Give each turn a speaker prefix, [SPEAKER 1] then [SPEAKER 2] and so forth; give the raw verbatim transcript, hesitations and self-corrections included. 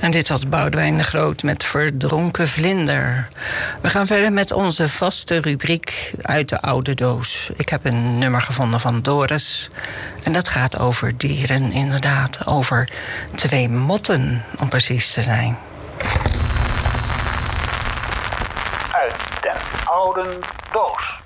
[SPEAKER 1] En dit was Boudewijn de Groot met Verdronken Vlinder. We gaan verder met onze vaste rubriek Uit de Oude Doos. Ik heb een nummer gevonden van Doris. En dat gaat over dieren, inderdaad. Over twee motten, om precies te zijn.
[SPEAKER 2] Uit de Oude Doos.